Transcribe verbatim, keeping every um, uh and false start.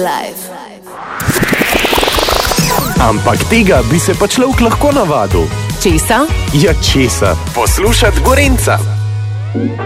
Live. Ampak tega bi se pa človek lahko navadil. Česa? Ja, česa? Poslušat Gorenjca.